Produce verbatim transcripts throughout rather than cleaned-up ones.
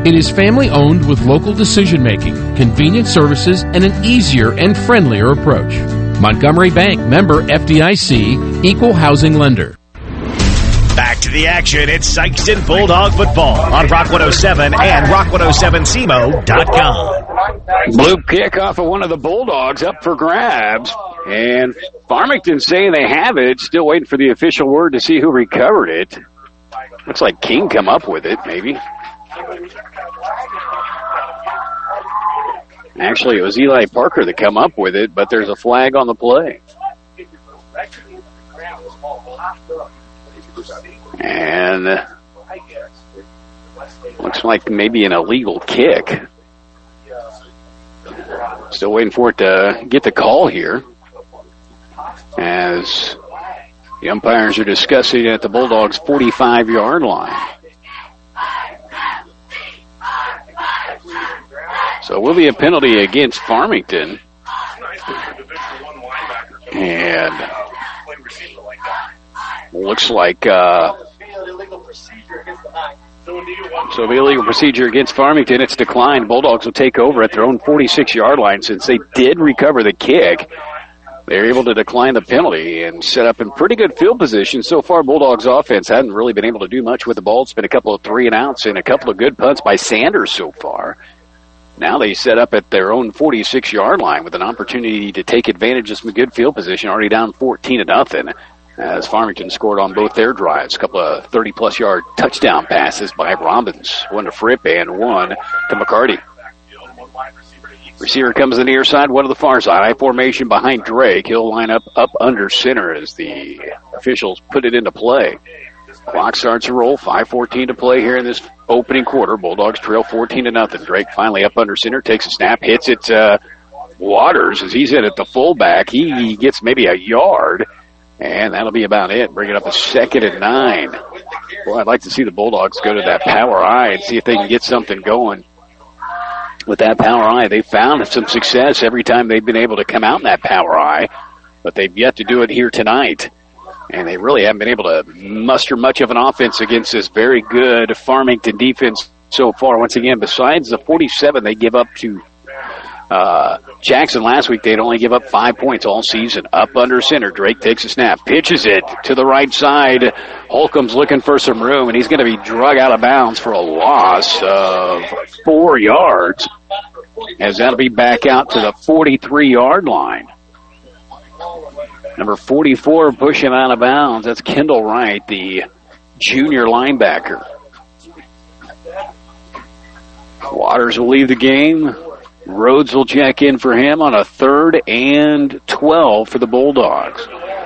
It is family-owned with local decision-making, convenient services, and an easier and friendlier approach. Montgomery Bank, member F D I C, equal housing lender. Back to the action. It's Sikeston Bulldog football on Rock one oh seven and rock one oh seven C M O dot com. Blue kick off of one of the Bulldogs up for grabs. And Farmington saying they have it. Still waiting for the official word to see who recovered it. Looks like King come up with it, maybe. Actually, it was Eli Parker that come up with it, but there's a flag on the play. And uh, looks like maybe an illegal kick. Still waiting for it to get the call here, as the umpires are discussing at the Bulldogs' forty-five-yard line. So it will be a penalty against Farmington. And looks like uh, so the illegal procedure against Farmington, it's declined. Bulldogs will take over at their own forty-six-yard line. Since they did recover the kick, they're able to decline the penalty and set up in pretty good field position. So far, Bulldogs offense hasn't really been able to do much with the ball. It's been a couple of three and outs and a couple of good punts by Sanders so far. Now they set up at their own forty-six-yard line with an opportunity to take advantage of some good field position, already down fourteen to nothing, as Farmington scored on both their drives. A couple of thirty-plus yard touchdown passes by Robbins, one to Fripp and one to McCarty. Receiver comes in the near side, one to the far side. I formation behind Drake. He'll line up up under center as the officials put it into play. Clock starts to roll. five fourteen to play here in this opening quarter. Bulldogs trail fourteen to nothing. Drake finally up under center, takes a snap, hits it. Uh, Waters, as he's in at the fullback, he gets maybe a yard, and that'll be about it. Bring it up a second and nine. Boy, I'd like to see the Bulldogs go to that power eye and see if they can get something going with that power eye. They found some success every time they've been able to come out in that power eye, but they've yet to do it here tonight. And they really haven't been able to muster much of an offense against this very good Farmington defense so far. Once again, besides the forty-seven they give up to uh, Jackson last week, they'd only give up five points all season. Up under center, Drake takes a snap, pitches it to the right side. Holcomb's looking for some room, and he's going to be drug out of bounds for a loss of four yards, as that'll be back out to the forty-three-yard line. Number forty-four pushing out of bounds. That's Kendall Wright, the junior linebacker. Waters will leave the game. Rhodes will check in for him on a third and twelve for the Bulldogs.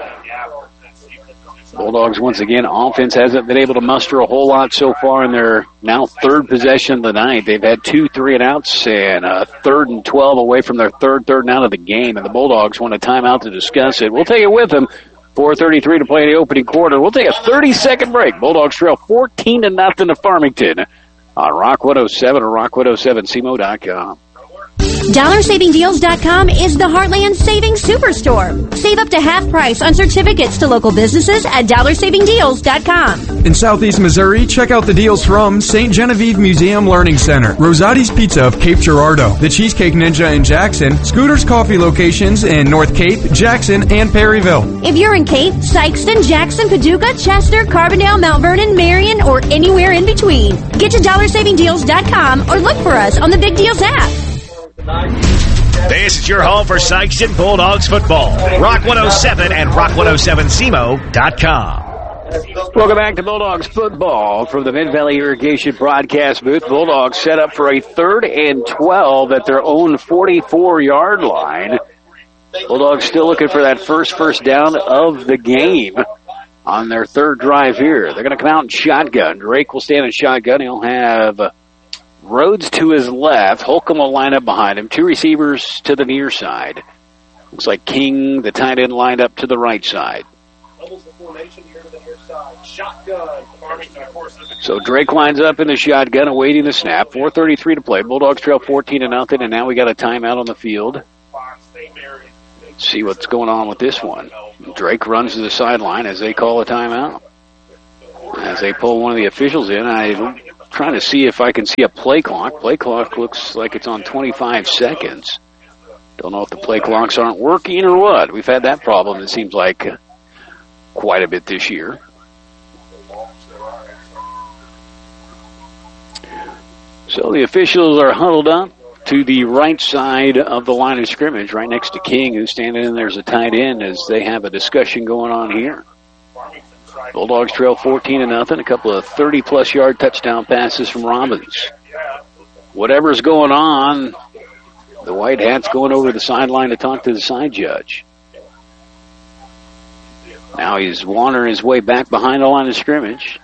Bulldogs, once again, offense hasn't been able to muster a whole lot so far in their now third possession of the night. They've had two three and outs and a third and twelve away from their third third and out of the game, and the Bulldogs want a timeout to discuss it. We'll take it with them. four thirty-three to play in the opening quarter. We'll take a thirty-second break. Bulldogs trail fourteen to nothing to Farmington on Rock one oh seven or rock one oh seven C M O dot com. dollar saving deals dot com is the Heartland Savings Superstore. Save up to half price on certificates to local businesses at dollar saving deals dot com. In Southeast Missouri, check out the deals from Saint Genevieve Museum Learning Center, Rosati's Pizza of Cape Girardeau, the Cheesecake Ninja in Jackson, Scooter's Coffee locations in North Cape, Jackson, and Perryville. If you're in Cape, Sikeston, Jackson, Paducah, Chester, Carbondale, Mount Vernon, Marion, or anywhere in between, get to dollar saving deals dot com or look for us on the Big Deals app. This is your home for Sikeston Bulldogs football. Rock one oh seven and rock one oh seven C M O dot com. Welcome back to Bulldogs football from the Mid-Valley Irrigation broadcast booth. Bulldogs set up for a third and twelve at their own forty-four-yard line. Bulldogs still looking for that first first down of the game on their third drive here. They're going to come out in shotgun. Drake will stand in shotgun. He'll have Rhodes to his left. Holcomb will line up behind him. Two receivers to the near side. Looks like King, the tight end, lined up to the right side. So Drake lines up in the shotgun, awaiting the snap. four thirty-three to play. Bulldogs trail fourteen to nothing, and now we got a timeout on the field. Let's see what's going on with this one. Drake runs to the sideline as they call a timeout. As they pull one of the officials in, I'm trying to see if I can see a play clock. Play clock looks like it's on twenty-five seconds. Don't know if the play clocks aren't working or what. We've had that problem, it seems like, uh, quite a bit this year. So the officials are huddled up to the right side of the line of scrimmage, right next to King, who's standing in there as a tight end, as they have a discussion going on here. Bulldogs trail fourteen to nothing. A couple of thirty-plus yard touchdown passes from Robbins. Whatever's going on, the White Hat's going over the sideline to talk to the side judge. Now he's wandering his way back behind the line of scrimmage.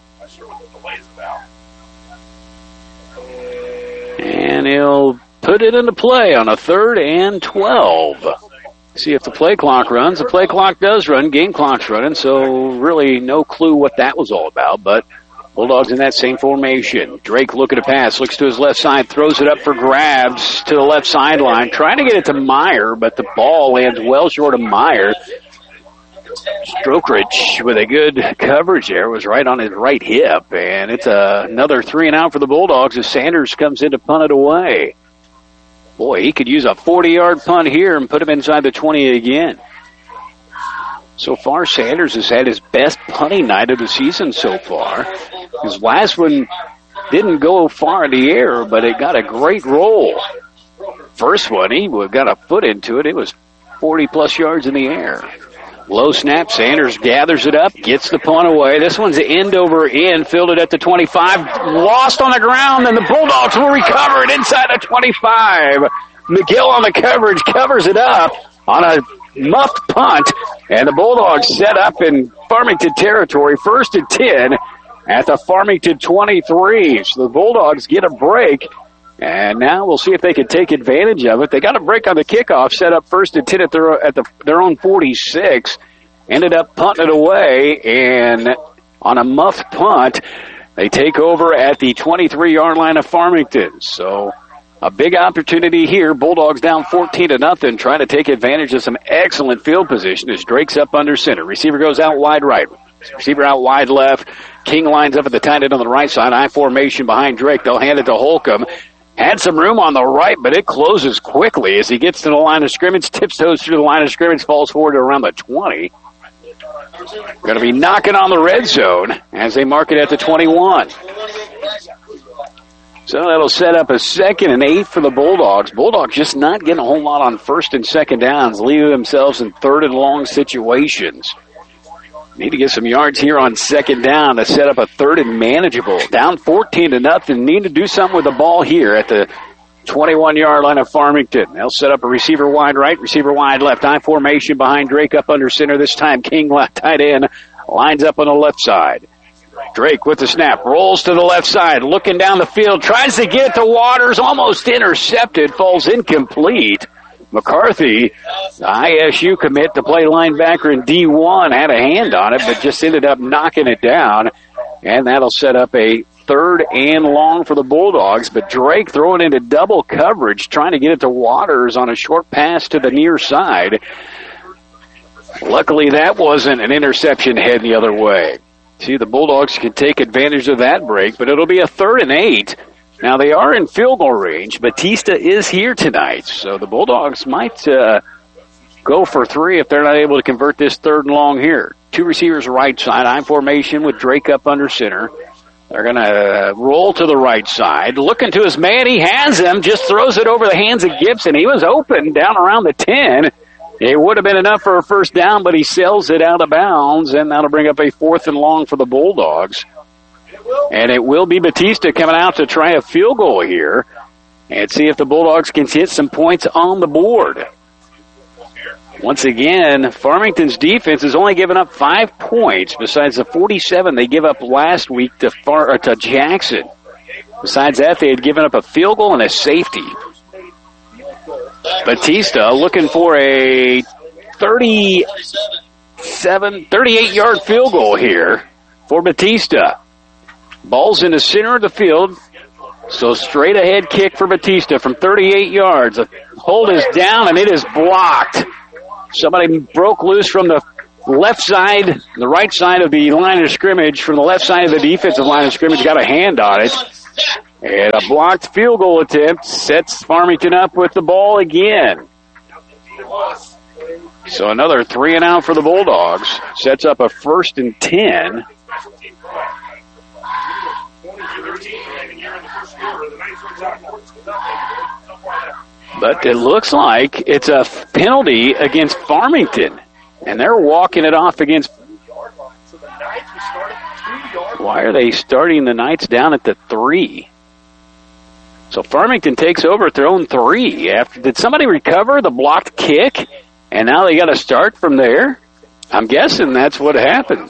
And he'll put it into play on a third and twelve. See if the play clock runs. The play clock does run. Game clock's running, so really no clue what that was all about. But Bulldogs in that same formation. Drake looking to pass. Looks to his left side. Throws it up for grabs to the left sideline. Trying to get it to Meyer, but the ball lands well short of Meyer. Strokerich with a good coverage there. Was right on his right hip. And it's a, another three and out for the Bulldogs as Sanders comes in to punt it away. Boy, he could use a forty-yard punt here and put him inside the twenty again. So far, Sanders has had his best punting night of the season so far. His last one didn't go far in the air, but it got a great roll. First one, he got a foot into it. It was forty-plus yards in the air. Low snap, Sanders gathers it up, gets the punt away. This one's end over end, fielded at the twenty-five, lost on the ground, and the Bulldogs will recover it inside the twenty-five. McGill on the coverage, covers it up on a muffed punt, and the Bulldogs set up in Farmington territory, first and ten at the Farmington twenty-three. So the Bulldogs get a break, and now we'll see if they can take advantage of it. They got a break on the kickoff, set up first and ten at their at the, their own forty-six. Ended up punting it away, and on a muffed punt, they take over at the twenty-three-yard line of Farmington. So a big opportunity here. Bulldogs down fourteen to nothing, trying to take advantage of some excellent field position as Drake's up under center. Receiver goes out wide right. Receiver out wide left. King lines up at the tight end on the right side. I formation behind Drake. They'll hand it to Holcomb. Had some room on the right, but it closes quickly as he gets to the line of scrimmage, tiptoes through the line of scrimmage, falls forward to around the twenty. Going to be knocking on the red zone as they mark it at the twenty-one. So that'll set up a second and eight for the Bulldogs. Bulldogs just not getting a whole lot on first and second downs, leaving themselves in third and long situations. Need to get some yards here on second down to set up a third and manageable. Down fourteen to nothing. Need to do something with the ball here at the twenty-one-yard line of Farmington. They'll set up a receiver wide right, receiver wide left. I formation behind Drake up under center. This time King left tight end lines up on the left side. Drake with the snap, rolls to the left side, looking down the field, tries to get to Waters, almost intercepted, falls incomplete. McCarthy, the I S U commit to play linebacker in D one, had a hand on it, but just ended up knocking it down, and that'll set up a third and long for the Bulldogs, but Drake throwing into double coverage, trying to get it to Waters on a short pass to the near side. Luckily, that wasn't an interception heading the other way. See, the Bulldogs can take advantage of that break, but it'll be a third and eight. Now, they are in field goal range. Batista is here tonight, so the Bulldogs might uh, go for three if they're not able to convert this third and long here. Two receivers right side, I formation with Drake up under center. They're going to roll to the right side. Looking to his man, he has him, just throws it over the hands of Gibson. He was open down around the ten. It would have been enough for a first down, but he sails it out of bounds, and that'll bring up a fourth and long for the Bulldogs. And it will be Batista coming out to try a field goal here and see if the Bulldogs can hit some points on the board. Once again, Farmington's defense has only given up five points besides the forty-seven they give up last week to, Far, to Jackson. Besides that, they had given up a field goal and a safety. Batista looking for a thirty-seven, thirty-eight-yard field goal here for Batista. Ball's in the center of the field, so straight ahead kick for Batista from thirty-eight yards. The hold is down, and it is blocked. Somebody broke loose from the left side, the right side of the line of scrimmage, from the left side of the defensive line of scrimmage, got a hand on it. And a blocked field goal attempt sets Farmington up with the ball again. So another three and out for the Bulldogs. Sets up a first and ten. But it looks like it's a penalty against Farmington. And they're walking it off against... Why are they starting the Knights down at the three? So Farmington takes over at their own three. After, did somebody recover the blocked kick? And now they got to start from there? I'm guessing that's what happened.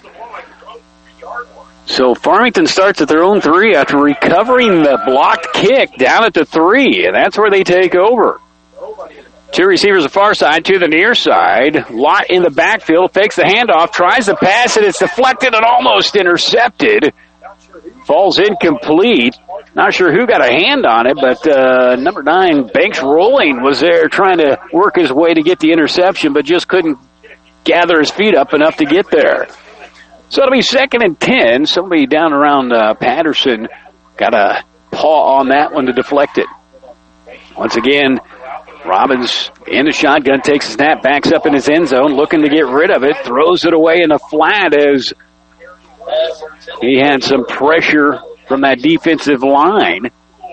So Farmington starts at their own three after recovering the blocked kick down at the three, and that's where they take over. Two receivers the far side, to the near side. Lott in the backfield, fakes the handoff, tries to pass it. It's deflected and almost intercepted. Falls incomplete. Not sure who got a hand on it, but uh, number nine, Banks Rolling, was there trying to work his way to get the interception, but just couldn't gather his feet up enough to get there. So it'll be second and ten. Somebody down around uh, Patterson got a paw on that one to deflect it. Once again, Robbins in the shotgun, takes a snap, backs up in his end zone, looking to get rid of it, throws it away in the flat as he had some pressure from that defensive line.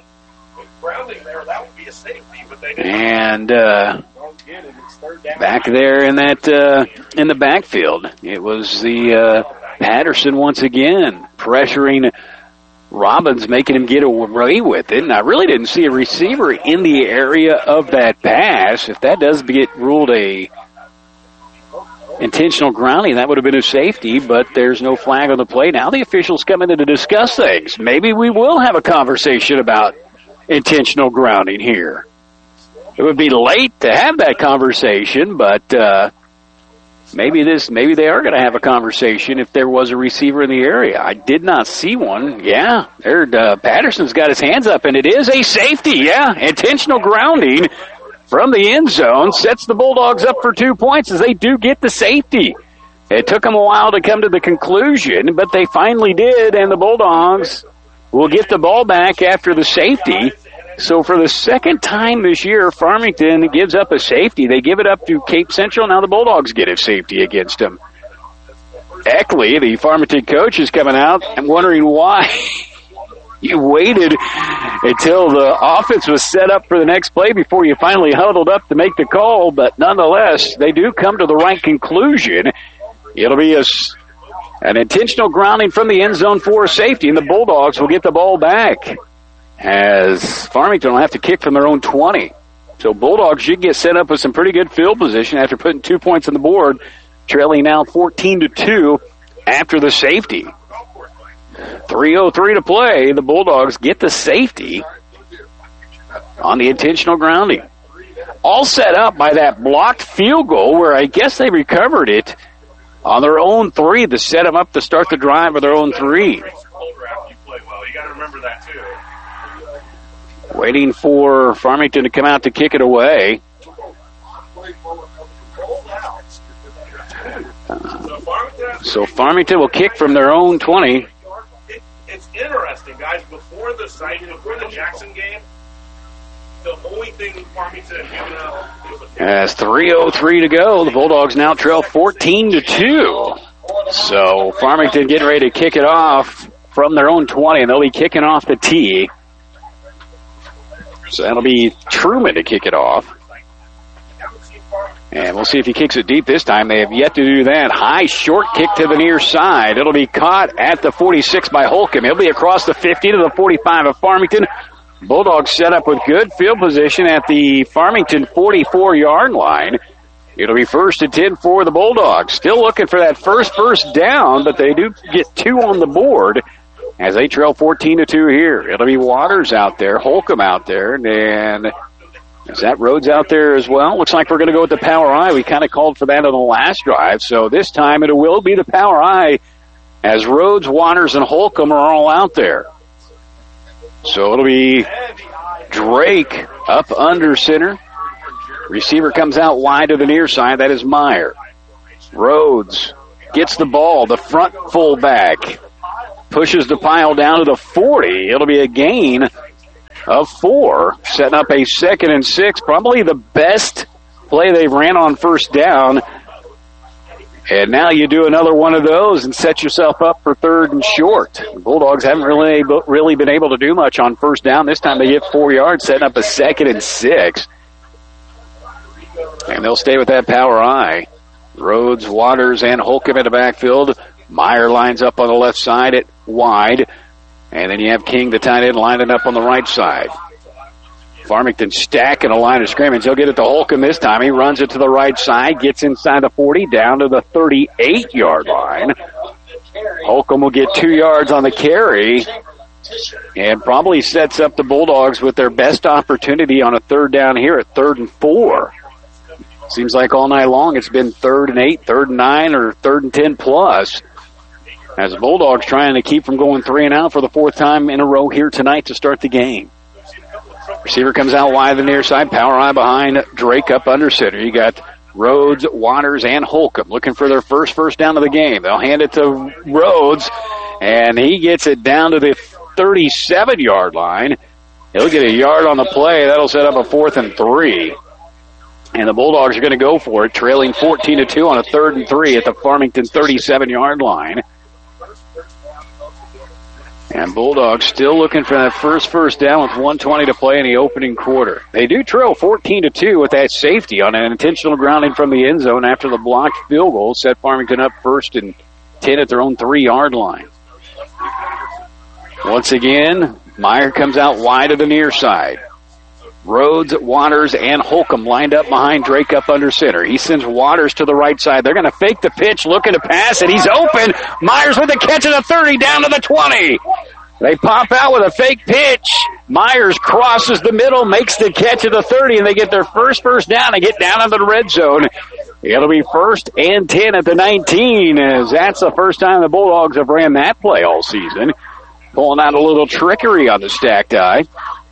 And uh, back there in that uh, in the backfield, it was the uh, Patterson once again pressuring Robbins, making him get away with it. And I really didn't see a receiver in the area of that pass. If that does get ruled a intentional grounding, that would have been a safety, but there's no flag on the play. Now the officials come in to discuss things. Maybe we will have a conversation about intentional grounding here. It would be late to have that conversation, but uh, maybe this, maybe they are going to have a conversation if there was a receiver in the area. I did not see one. Yeah, there, uh, Patterson's got his hands up, and it is a safety. Yeah, intentional grounding from the end zone sets the Bulldogs up for two points as they do get the safety. It took them a while to come to the conclusion, but they finally did, and the Bulldogs will get the ball back after the safety. So for the second time this year, Farmington gives up a safety. They give it up to Cape Central. Now the Bulldogs get a safety against them. Eckley, the Farmington coach, is coming out and wondering why you waited until the offense was set up for the next play before you finally huddled up to make the call. But nonetheless, they do come to the right conclusion. It'll be a, an intentional grounding from the end zone for a safety, and the Bulldogs will get the ball back, as Farmington will have to kick from their own twenty. So Bulldogs should get set up with some pretty good field position after putting two points on the board, trailing now fourteen to two after the safety. three oh three to play. The Bulldogs get the safety on the intentional grounding. All set up by that blocked field goal where I guess they recovered it on their own three to set them up to start the drive of their own three. You got to remember that too. Waiting for Farmington to come out to kick it away. Uh, so Farmington will kick from their own twenty. It, it's interesting, guys. Before the site, before the Jackson game, the only thing Farmington had given up was a As three oh three to go, the Bulldogs now trail fourteen to two. So Farmington getting ready to kick it off from their own twenty, and they'll be kicking off the tee. So that'll be Truman to kick it off. And we'll see if he kicks it deep this time. They have yet to do that. High short kick to the near side. It'll be caught at the forty-six by Holcomb. He'll be across the fifty to the forty-five of Farmington. Bulldogs set up with good field position at the Farmington forty-four-yard line. It'll be first and ten for the Bulldogs. Still looking for that first first down, but they do get two on the board as they trail fourteen to two here. It'll be Waters out there, Holcomb out there, and is that Rhodes out there as well? Looks like we're going to go with the power I. We kind of called for that on the last drive, so this time it will be the power I as Rhodes, Waters, and Holcomb are all out there. So it'll be Drake up under center. Receiver comes out wide to the near side. That is Meyer. Rhodes gets the ball. The front fullback pushes the pile down to the forty. It'll be a gain of four, setting up a second and six. Probably the best play they've ran on first down. And now you do another one of those and set yourself up for third and short. The Bulldogs haven't really able, really been able to do much on first down. This time they get four yards, setting up a second and six. And they'll stay with that power I. Rhodes, Waters, and Holcomb in the backfield. Meyer lines up on the left side at wide. And then you have King, the tight end, lining up on the right side. Farmington stacking a line of scrimmage. He'll get it to Holcomb this time. He runs it to the right side, gets inside the forty, down to the thirty-eight-yard line. Holcomb will get two yards on the carry and probably sets up the Bulldogs with their best opportunity on a third down here at third and four. Seems like all night long it's been third and eight, third and nine, or third and ten plus. As the Bulldogs trying to keep from going three and out for the fourth time in a row here tonight to start the game. Receiver comes out wide on the near side. Power I behind Drake up under center. You got Rhodes, Waters, and Holcomb looking for their first first down of the game. They'll hand it to Rhodes, and he gets it down to the thirty-seven-yard line. He'll get a yard on the play. That'll set up a fourth and three. And the Bulldogs are going to go for it, trailing fourteen to two on a third and three at the Farmington thirty-seven-yard line. And Bulldogs still looking for that first first down with one twenty to play in the opening quarter. They do trail fourteen to two with that safety on an intentional grounding from the end zone after the blocked field goal set Farmington up first and ten at their own three-yard line. Once again, Meyer comes out wide to the near side. Rhodes, Waters, and Holcomb lined up behind Drake up under center. He sends Waters to the right side. They're going to fake the pitch, looking to pass, and he's open. Myers with the catch at the thirty, down to the twenty. They pop out with a fake pitch. Myers crosses the middle, makes the catch at the thirty, and they get their first first down and get down into the red zone. It'll be first and ten at the nineteen, as that's the first time the Bulldogs have ran that play all season. Pulling out a little trickery on the stacked eye.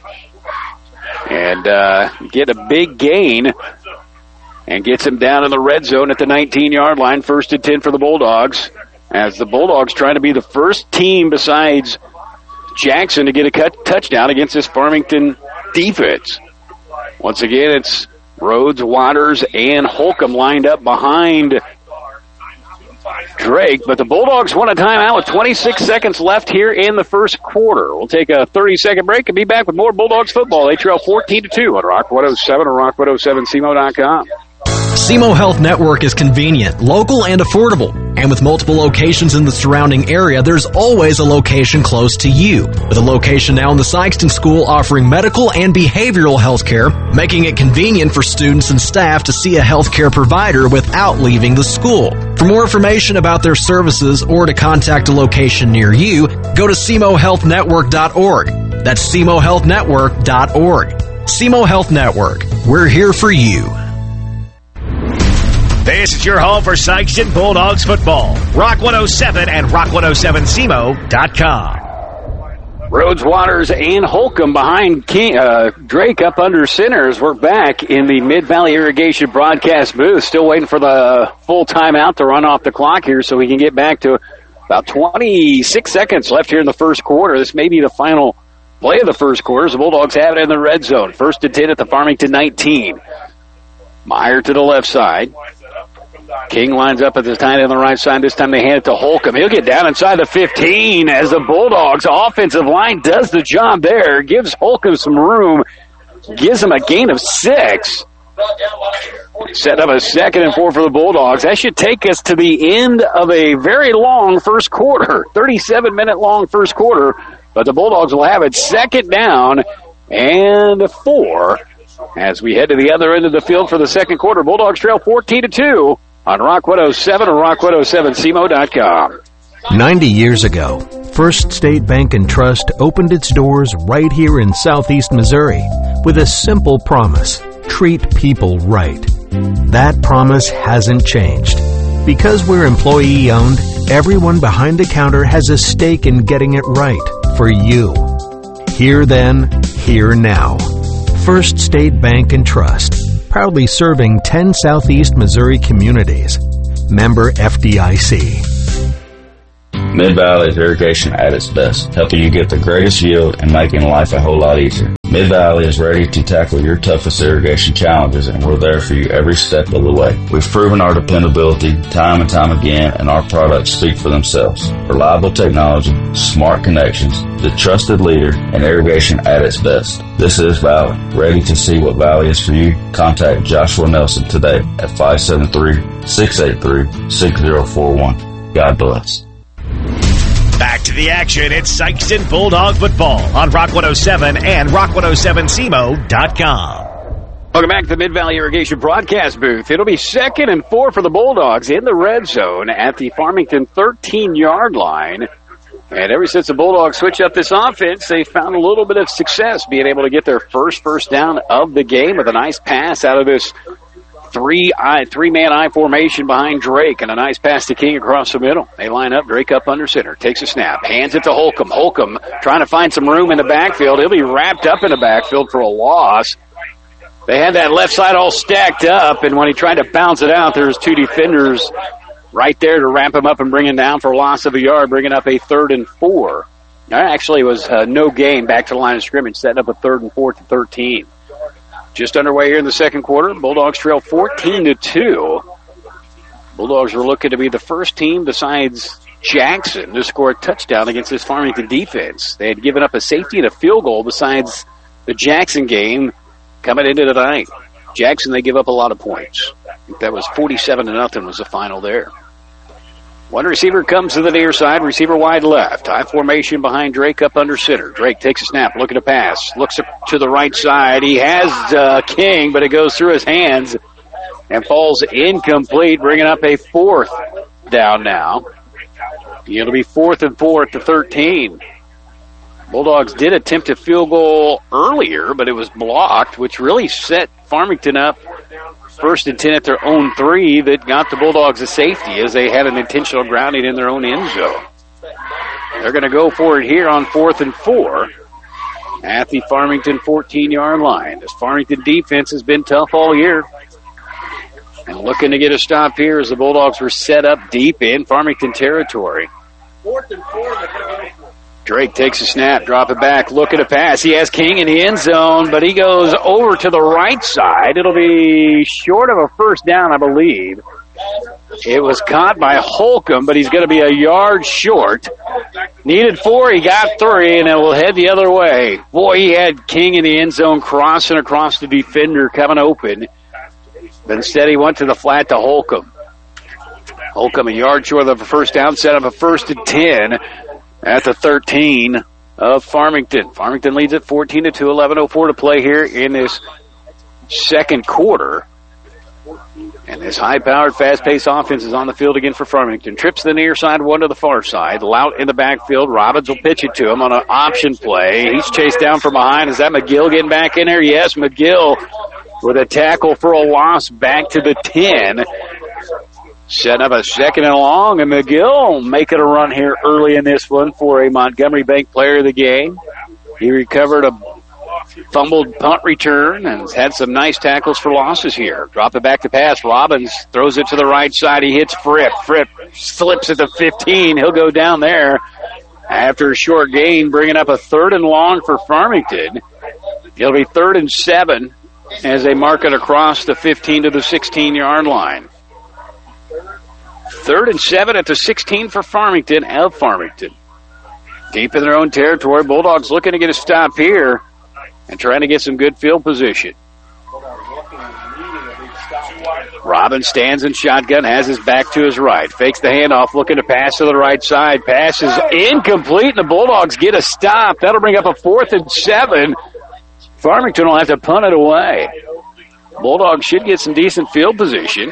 And uh, get a big gain and gets him down in the red zone at the nineteen-yard line. First and ten for the Bulldogs, as the Bulldogs trying to be the first team besides Jackson to get a cut, touchdown against this Farmington defense. Once again, it's Rhodes, Waters, and Holcomb lined up behind Drake, but the Bulldogs want a timeout with twenty-six seconds left here in the first quarter. We'll take a thirty-second break and be back with more Bulldogs football. They trail fourteen to two on Rock one oh seven or Rock one oh seven C M O dot com. S E M O Health Network is convenient, local, and affordable. And with multiple locations in the surrounding area, there's always a location close to you. With a location now in the Sykeston School offering medical and behavioral health care, making it convenient for students and staff to see a health care provider without leaving the school. For more information about their services or to contact a location near you, go to S E M O health network dot org. That's S E M O health network dot org. S E M O Health Network. We're here for you. This is your home for Sykeston Bulldogs football. Rock one oh seven and Rock one oh seven C M O dot com. Rhodes, Waters, and Holcomb behind King, uh, Drake up under centers. We're back in the Mid-Valley Irrigation broadcast booth. Still waiting for the full timeout to run off the clock here so we can get back to about twenty-six seconds left here in the first quarter. This may be the final play of the first quarter. The Bulldogs have it in the red zone. First and ten at the Farmington nineteen. Meyer to the left side. King lines up at the tight end on the right side. This time they hand it to Holcomb. He'll get down inside the fifteen as the Bulldogs offensive line does the job there. Gives Holcomb some room. Gives him a gain of six. Set up a second and four for the Bulldogs. That should take us to the end of a very long first quarter. thirty-seven minute long first quarter. But the Bulldogs will have it second down and four as we head to the other end of the field for the second quarter. Bulldogs trail fourteen to two on Rock one oh seven or Rock one oh seven C M O dot com. ninety years ago, First State Bank and Trust opened its doors right here in southeast Missouri with a simple promise: treat people right. That promise hasn't changed. Because we're employee-owned, everyone behind the counter has a stake in getting it right for you. Here then, here now. First State Bank and Trust, proudly serving ten southeast Missouri communities. Member F D I C. Mid-Valley is irrigation at its best, helping you get the greatest yield and making life a whole lot easier. Mid-Valley is ready to tackle your toughest irrigation challenges, and we're there for you every step of the way. We've proven our dependability time and time again, and our products speak for themselves. Reliable technology, smart connections, the trusted leader, and irrigation at its best. This is Valley. Ready to see what Valley is for you? Contact Joshua Nelson today at five seven three, six eight three, six zero four one. God bless. Back to the action. It's Sikeston Bulldog football on Rock one oh seven and rock one oh seven C M O dot com. Welcome back to the Mid-Valley Irrigation broadcast booth. It'll be second and four for the Bulldogs in the red zone at the Farmington thirteen-yard line. And ever since the Bulldogs switched up this offense, they found a little bit of success being able to get their first first down of the game with a nice pass out of this Three I, three-man I formation behind Drake, and a nice pass to King across the middle. They line up, Drake up under center, takes a snap, hands it to Holcomb. Holcomb trying to find some room in the backfield. He'll be wrapped up in the backfield for a loss. They had that left side all stacked up, and when he tried to bounce it out, there's two defenders right there to wrap him up and bring him down for a loss of a yard, bringing up a third and four. That actually was uh, no gain back to the line of scrimmage, setting up a third and fourth and thirteen. Just underway here in the second quarter. Bulldogs trail fourteen to two. Bulldogs were looking to be the first team besides Jackson to score a touchdown against this Farmington defense. They had given up a safety and a field goal besides the Jackson game coming into tonight. Jackson, they give up a lot of points. I think that was forty-seven to nothing was the final there. One receiver comes to the near side, receiver wide left. High formation behind Drake up under center. Drake takes a snap, looking to pass. Looks to the right side. He has uh, King, but it goes through his hands and falls incomplete, bringing up a fourth down now. It'll be fourth and four at the thirteen. Bulldogs did attempt a field goal earlier, but it was blocked, which really set Farmington up first and ten at their own three that got the Bulldogs a safety as they had an intentional grounding in their own end zone. They're going to go for it here on fourth and four at the Farmington fourteen-yard line. This Farmington defense has been tough all year. And looking to get a stop here as the Bulldogs were set up deep in Farmington territory. Fourth and four. Drake takes a snap, drop it back, looking to pass. He has King in the end zone, but he goes over to the right side. It'll be short of a first down, I believe. It was caught by Holcomb, but he's going to be a yard short. Needed four, he got three, and it will head the other way. Boy, he had King in the end zone crossing across the defender coming open. But instead he went to the flat to Holcomb. Holcomb a yard short of a first down, set up a first and ten at the thirteen of Farmington. Farmington leads at fourteen to two, eleven oh four to play here in this second quarter. And this high-powered, fast-paced offense is on the field again for Farmington. Trips to the near side, one to the far side. Lout in the backfield. Robbins will pitch it to him on an option play. He's chased down from behind. Is that McGill getting back in there? Yes, McGill with a tackle for a loss back to the ten. Setting up a second and long, and McGill making a run here early in this one for a Montgomery Bank player of the game. He recovered a fumbled punt return and has had some nice tackles for losses here. Drop it back to pass. Robbins throws it to the right side. He hits Fripp. Fripp slips at the fifteen. He'll go down there after a short gain, bringing up a third and long for Farmington. It'll be third and seven as they mark it across the fifteen to the sixteen-yard line. Third and seven at the sixteen for Farmington, of Farmington. Deep in their own territory, Bulldogs looking to get a stop here and trying to get some good field position. Robbins stands in shotgun, has his back to his right. Fakes the handoff, looking to pass to the right side. Pass is incomplete, and the Bulldogs get a stop. That'll bring up a fourth and seven. Farmington will have to punt it away. Bulldogs should get some decent field position.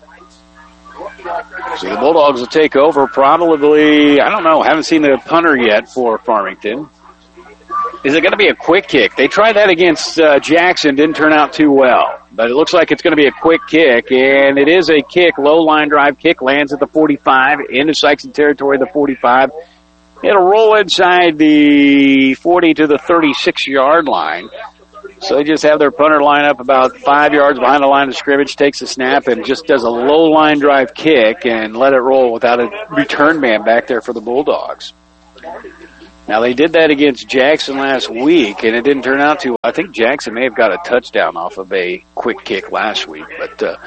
So the Bulldogs will take over probably, I don't know, haven't seen the punter yet for Farmington. Is it going to be a quick kick? They tried that against uh, Jackson, didn't turn out too well. But it looks like it's going to be a quick kick, and it is a kick, low line drive kick, lands at the forty-five, into Sikeston territory, the forty-five. It'll roll inside the forty to the thirty-six-yard line. So they just have their punter line up about five yards behind the line of scrimmage, takes a snap, and just does a low line drive kick and let it roll without a return man back there for the Bulldogs. Now, they did that against Jackson last week, and it didn't turn out too well. I think Jackson may have got a touchdown off of a quick kick last week, but uh,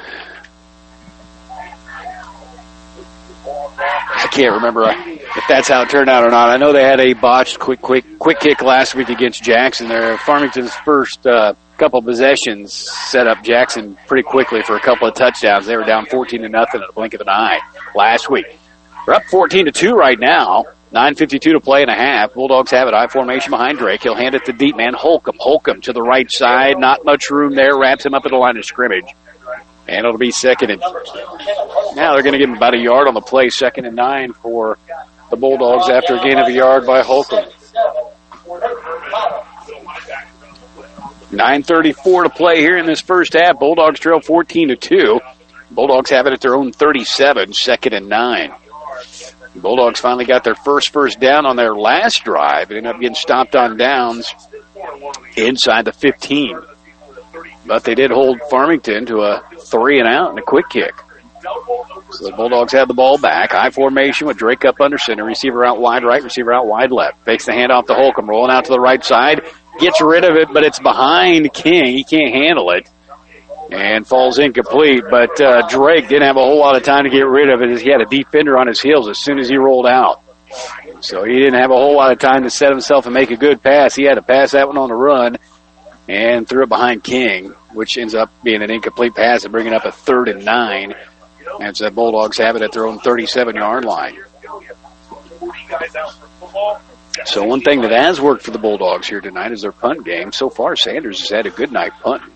I can't remember if that's how it turned out or not. I know they had a botched quick quick, quick kick last week against Jackson. There, Farmington's first uh, couple possessions set up Jackson pretty quickly for a couple of touchdowns. They were down fourteen to nothing in a blink of an eye last week. They're up fourteen to two right now. nine fifty-two to play and a half. Bulldogs have it. I formation behind Drake. He'll hand it to deep man Holcomb. Holcomb to the right side. Not much room there. Wraps him up at the line of scrimmage. And it'll be second and now they're going to give him about a yard on the play. Second and nine for the Bulldogs after a gain of a yard by Holcomb. nine thirty-four to play here in this first half. Bulldogs trail fourteen to two. Bulldogs have it at their own thirty-seven. Second and nine. Bulldogs finally got their first first down on their last drive. It ended up getting stopped on downs inside the fifteen. But they did hold Farmington to a three and out and a quick kick. So the Bulldogs have the ball back. High formation with Drake up under center. Receiver out wide right, receiver out wide left. Fakes the handoff to Holcomb, rolling out to the right side. Gets rid of it, but it's behind King. He can't handle it. And falls incomplete. But uh, Drake didn't have a whole lot of time to get rid of it as he had a defender on his heels as soon as he rolled out. So he didn't have a whole lot of time to set himself and make a good pass. He had to pass that one on the run and threw it behind King, which ends up being an incomplete pass and bringing up a third and nine. And so the Bulldogs have it at their own thirty-seven-yard line. So one thing that has worked for the Bulldogs here tonight is their punt game. So far, Sanders has had a good night punting.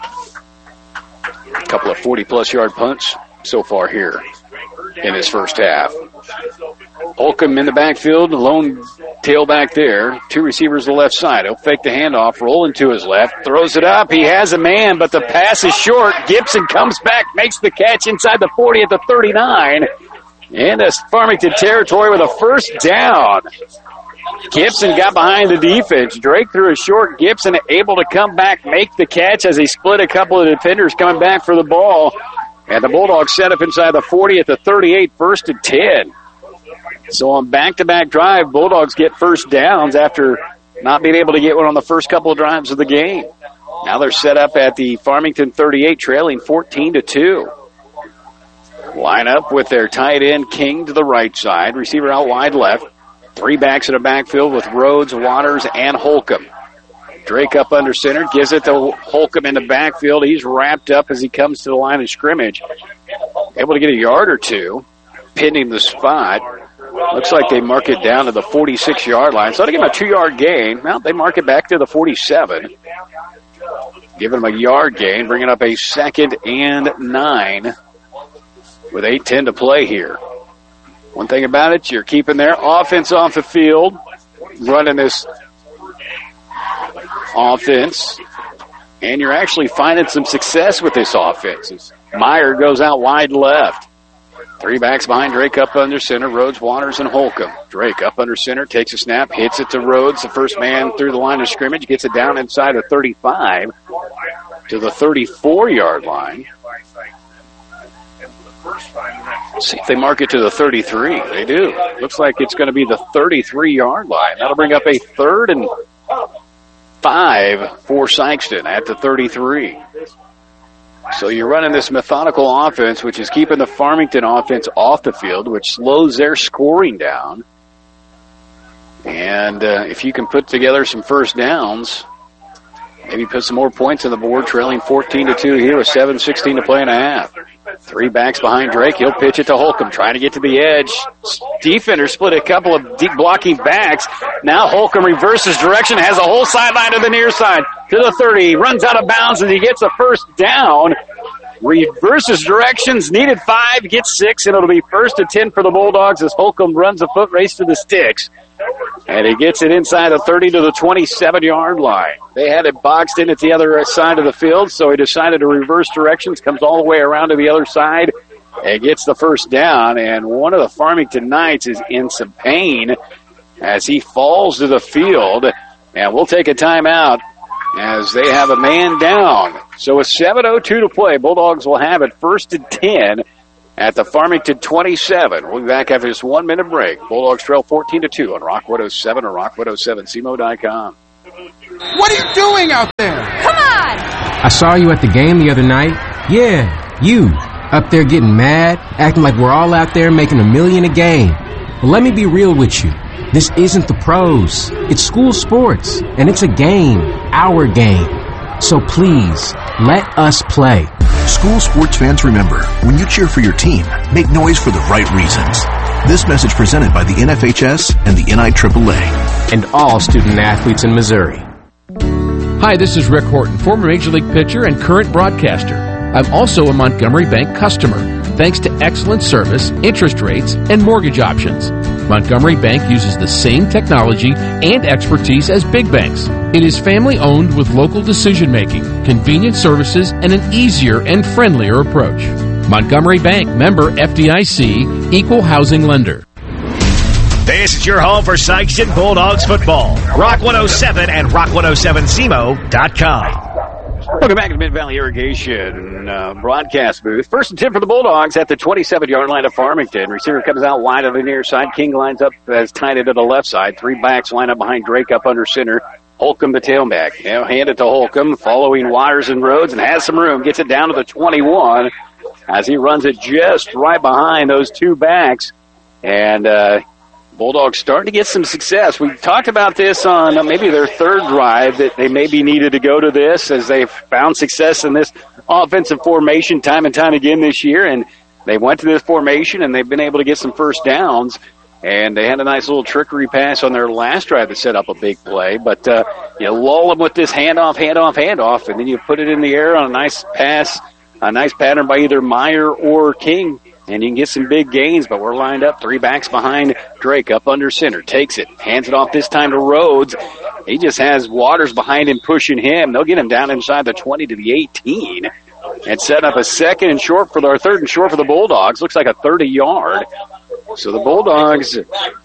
A couple of forty-plus yard punts so far here in this first half. Holcomb in the backfield, lone tailback there. Two receivers to the left side. He'll fake the handoff, rolling to his left, throws it up. He has a man, but the pass is short. Gibson comes back, makes the catch inside the forty at the thirty-nine. Into Farmington territory with a first down. Gibson got behind the defense. Drake threw a short. Gibson able to come back, make the catch as he split a couple of defenders coming back for the ball. And the Bulldogs set up inside the forty at the thirty-eight, first and ten. So on back-to-back drive, Bulldogs get first downs after not being able to get one on the first couple of drives of the game. Now they're set up at the Farmington thirty-eight, trailing fourteen to two. Line up with their tight end King to the right side, receiver out wide left. Three backs in the backfield with Rhodes, Waters, and Holcomb. Drake up under center, gives it to Holcomb in the backfield. He's wrapped up as he comes to the line of scrimmage. Able to get a yard or two, pinning the spot. Looks like they mark it down to the forty-six-yard line. So they give him a two-yard gain. Well, they mark it back to the forty-seven. Giving him a yard gain, bringing up a second and nine with eight ten to play here. One thing about it, you're keeping their offense off the field, running this offense, and you're actually finding some success with this offense. Meyer goes out wide left. Three backs behind Drake up under center, Rhodes, Waters, and Holcomb. Drake up under center, takes a snap, hits it to Rhodes, the first man through the line of scrimmage, gets it down inside the thirty-five to the thirty-four-yard line. Let's see if they mark it to the thirty-three. They do. Looks like it's going to be the thirty-three-yard line. That'll bring up a third and five for Sikeston at the thirty-three. So you're running this methodical offense, which is keeping the Farmington offense off the field, which slows their scoring down. And uh, if you can put together some first downs, maybe put some more points on the board, trailing fourteen to two here with seven sixteen to play and a half. Three backs behind Drake. He'll pitch it to Holcomb, trying to get to the edge. Defender split a couple of deep blocking backs. Now Holcomb reverses direction, has a whole sideline to the near side. To the thirty, he runs out of bounds and he gets a first down. Reverses directions, needed five, gets six, and it'll be first and ten for the Bulldogs as Holcomb runs a foot race to the sticks. And he gets it inside the thirty to the twenty-seven-yard line. They had it boxed in at the other side of the field, so he decided to reverse directions, comes all the way around to the other side, and gets the first down. And one of the Farmington Knights is in some pain as he falls to the field. And we'll take a timeout as they have a man down. So with seven oh two to play, Bulldogs will have it first and ten at the Farmington twenty-seven. We'll be back after this one-minute break. Bulldogs trail fourteen to two on Rock one oh seven or rock one oh seven C M O dot com. What are you doing out there? Come on! I saw you at the game the other night. Yeah, you. Up there getting mad, acting like we're all out there making a million a game. Well, let me be real with you. This isn't the pros. It's school sports, and it's a game, our game. So please, let us play. School sports fans, remember, when you cheer for your team, make noise for the right reasons. This message presented by the N F H S and the N I triple A. And all student athletes in Missouri. Hi, this is Rick Horton, former Major League pitcher and current broadcaster. I'm also a Montgomery Bank customer, thanks to excellent service, interest rates, and mortgage options. Montgomery Bank uses the same technology and expertise as big banks. It is family-owned with local decision-making, convenient services, and an easier and friendlier approach. Montgomery Bank, member F D I C, equal housing lender. This is your home for Sikeston Bulldogs football. Rock one oh seven and rock one oh seven C M O dot com. Welcome back to Mid-Valley Irrigation uh, broadcast booth. First and ten for the Bulldogs at the twenty-seven-yard line of Farmington. Receiver comes out wide on the near side. King lines up as tight end to the left side. Three backs line up behind Drake up under center. Holcomb the tailback. Now hand it to Holcomb, following Waters and Rhodes, and has some room. Gets it down to the twenty-one as he runs it just right behind those two backs. And uh, Bulldogs starting to get some success. We talked about this on uh, maybe their third drive, that they maybe needed to go to this as they've found success in this offensive formation time and time again this year. And they went to this formation, and they've been able to get some first downs. And they had a nice little trickery pass on their last drive to set up a big play. But uh, you lull them with this handoff, handoff, handoff, and then you put it in the air on a nice pass, a nice pattern by either Meyer or King. And you can get some big gains, but we're lined up. Three backs behind Drake up under center. Takes it. Hands it off this time to Rhodes. He just has Waters behind him pushing him. They'll get him down inside the twenty to the eighteen. And set up a second and short for the, or third and short for the Bulldogs. Looks like a thirty-yard. So the Bulldogs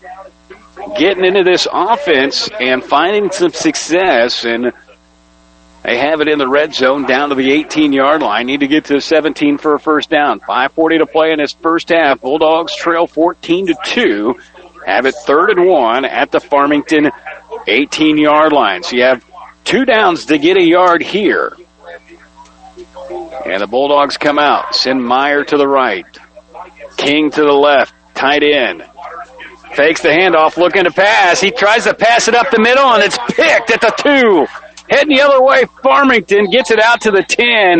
getting into this offense and finding some success, and they have it in the red zone down to the eighteen-yard line. Need to get to seventeen for a first down. five forty to play in this first half. Bulldogs trail fourteen to two. Have it third and one at the Farmington eighteen-yard line. So you have two downs to get a yard here. And the Bulldogs come out. Send Meyer to the right. King to the left. Tight end. Fakes the handoff, looking to pass. He tries to pass it up the middle, and it's picked at the two. Heading the other way, Farmington gets it out to the ten.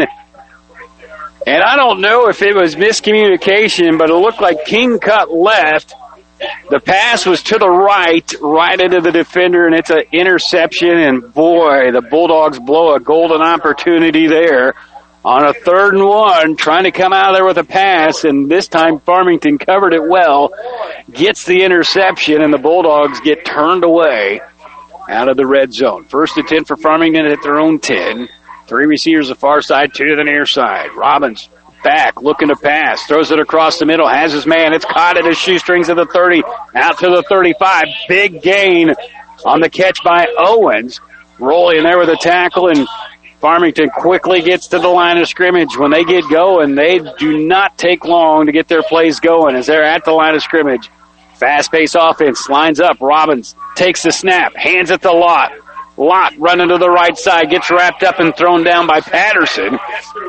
And I don't know if it was miscommunication, but it looked like King cut left. The pass was to the right, right into the defender, and it's an interception. And, boy, the Bulldogs blow a golden opportunity there on a third and one, trying to come out of there with a pass. And this time Farmington covered it well, gets the interception, and the Bulldogs get turned away out of the red zone. First and ten for Farmington at their own ten. Three receivers the far side, two to the near side. Robbins back, looking to pass. Throws it across the middle, has his man. It's caught at his shoestrings at the thirty, out to the thirty-five. Big gain on the catch by Owens. Rolling there with a tackle, and Farmington quickly gets to the line of scrimmage. When they get going, they do not take long to get their plays going as they're at the line of scrimmage. Fast-paced offense, lines up. Robbins takes the snap, hands it to Lott. Lott running to the right side, gets wrapped up and thrown down by Patterson.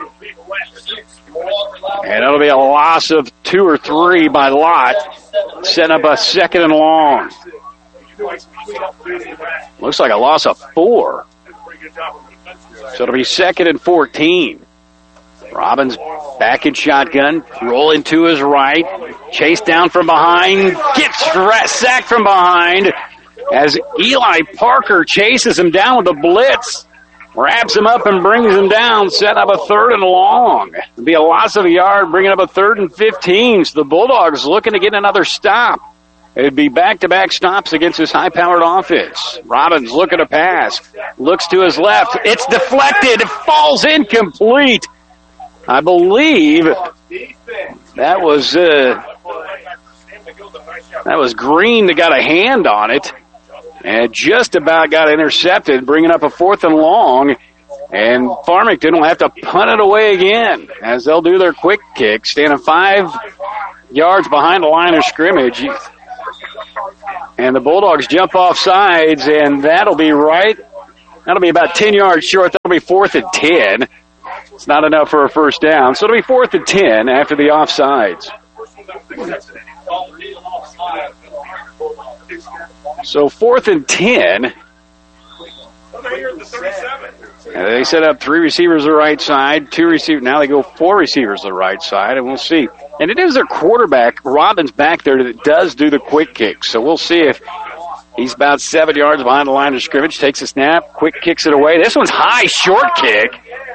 And it'll be a loss of two or three by Lott. Set up a second and long. Looks like a loss of four. So it'll be second and fourteen. Robbins back in shotgun, rolling to his right, chased down from behind, gets sacked from behind as Eli Parker chases him down with a blitz, wraps him up and brings him down, set up a third and long. It'll be a loss of a yard, bringing up a third and fifteen. So the Bulldogs looking to get another stop. It'd be back-to-back stops against this high-powered offense. Robbins looking to pass, looks to his left. It's deflected. It falls incomplete. I believe that was uh, that was Green that got a hand on it. And just about got intercepted, bringing up a fourth and long. And Farmington will have to punt it away again as they'll do their quick kick, standing five yards behind the line of scrimmage. And the Bulldogs jump off sides, and that'll be right. That'll be about ten yards short. That'll be fourth and ten. It's not enough for a first down. So it'll be fourth and ten after the offsides. So fourth and ten. And they set up three receivers the right side, two receivers. Now they go four receivers the right side, and we'll see. And it is their quarterback, Robbins, back there that does do the quick kicks. So we'll see if he's about seven yards behind the line of scrimmage, takes a snap, quick kicks it away. This one's high, short kick.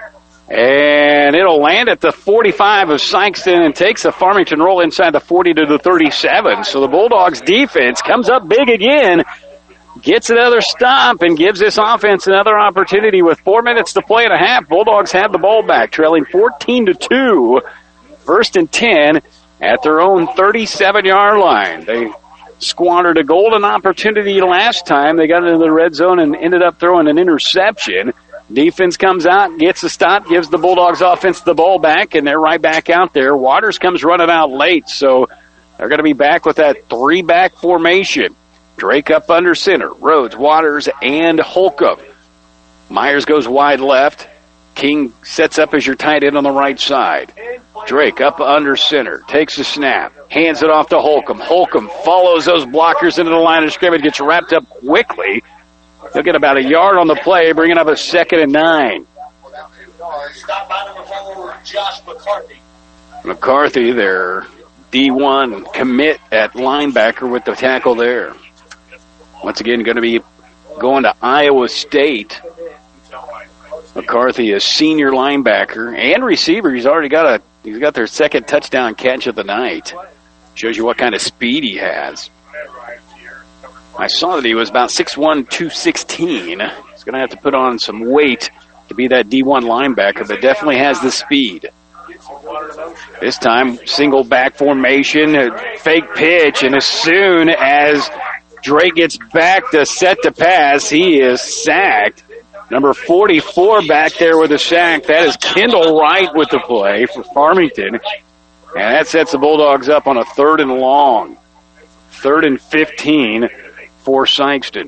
And it'll land at the forty-five of Sikeston and takes a Farmington roll inside the forty to the thirty-seven. So the Bulldogs defense comes up big again, gets another stop, and gives this offense another opportunity with four minutes to play and a half. Bulldogs have the ball back, trailing fourteen to two. First and ten at their own thirty-seven-yard line. They squandered a golden opportunity last time. They got into the red zone and ended up throwing an interception. Defense comes out, gets the stop, gives the Bulldogs offense the ball back, and they're right back out there. Waters comes running out late, so they're going to be back with that three-back formation. Drake up under center. Rhodes, Waters, and Holcomb. Myers goes wide left. King sets up as your tight end on the right side. Drake up under center. Takes the snap. Hands it off to Holcomb. Holcomb follows those blockers into the line of scrimmage. Gets wrapped up quickly. He'll get about a yard on the play, bringing up a second and nine. Stop by number four, Josh McCarthy. McCarthy, their D one commit at linebacker with the tackle there. Once again, going to be going to Iowa State. McCarthy, a senior linebacker and receiver. He's already got a he's got their second touchdown catch of the night. Shows you what kind of speed he has. I saw that he was about six one, two sixteen. He's going to have to put on some weight to be that D one linebacker, but definitely has the speed. This time, single back formation, a fake pitch, and as soon as Drake gets back to set to pass, he is sacked. Number forty-four back there with a sack. That is Kendall Wright with the play for Farmington. And that sets the Bulldogs up on a third and long. Third and fifteen for Sikeston.